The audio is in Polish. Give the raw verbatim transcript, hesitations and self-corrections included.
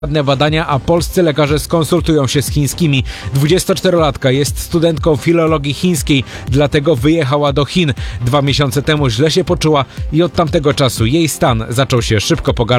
badania, a polscy lekarze skonsultują się z chińskimi. dwudziestoczterolatka jest studentką filologii chińskiej, dlatego wyjechała do Chin. Dwa miesiące temu źle się poczuła i od tamtego czasu jej stan zaczął się szybko pogarszać.